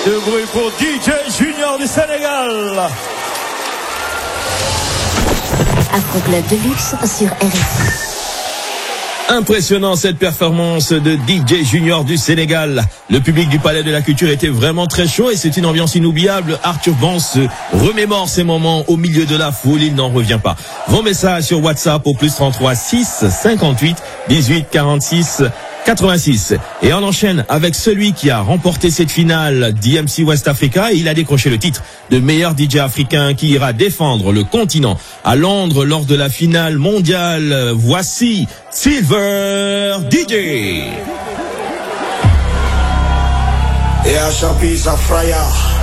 De bruit pour DJ Junior du Sénégal. Afro Club de luxe sur RFI. Impressionnant cette performance de DJ Junior du Sénégal. Le public du Palais de la Culture était vraiment très chaud et c'est une ambiance inoubliable. Arthur Ban se remémore ces moments au milieu de la foule, il n'en revient pas. Vos messages sur WhatsApp au +33 6 58 18 46 86. Et on enchaîne avec celui qui a remporté cette finale d'IMC West Africa. Il a décroché le titre de meilleur DJ africain qui ira défendre le continent à Londres lors de la finale mondiale. Voici Silver DJ. Et à Chapi Zafraya.